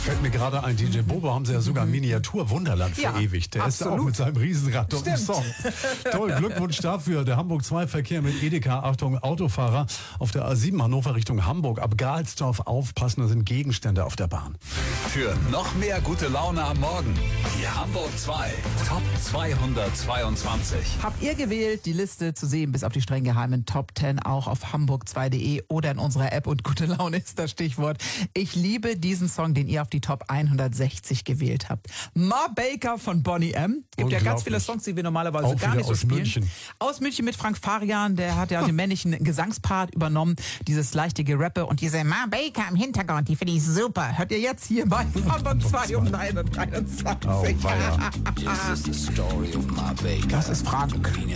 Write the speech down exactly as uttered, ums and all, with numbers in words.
Fällt mir gerade ein, D J Bobo haben sie ja sogar Miniatur-Wunderland Ja, verewigt. Der ist absolut. auch mit seinem Riesenrad und dem Stimmt. Song. Toll, Glückwunsch dafür. Der Hamburg zwei Verkehr mit Edeka. Achtung, Autofahrer auf der A sieben Hannover Richtung Hamburg. Ab Galsdorf aufpassen, da sind Gegenstände auf der Bahn. Für noch mehr gute Laune am Morgen. Die Hamburg zwei Top zweihundertzweiundzwanzig. Habt ihr gewählt, die Liste zu sehen bis auf die streng geheimen Top zehn auch auf hamburg zwei punkt de oder in unserer App, und gute Laune ist das Stichwort. Ich liebe diesen Song, den ihr auf die Top hundertsechzig gewählt habt. Ma Baker von Boney M. Gibt ja ganz viele Songs, die wir normalerweise Auch gar wieder nicht so aus spielen. München. Aus München mit Frank Farian, der hat ja den männlichen Gesangspart übernommen, dieses leichte Gerappe und diese Ma Baker im Hintergrund, die finde ich super. Hört ihr jetzt hier bei Hamburg zwei um neun Uhr dreiundzwanzig. Oh, weia. This is the story of my baker. Das ist Frank.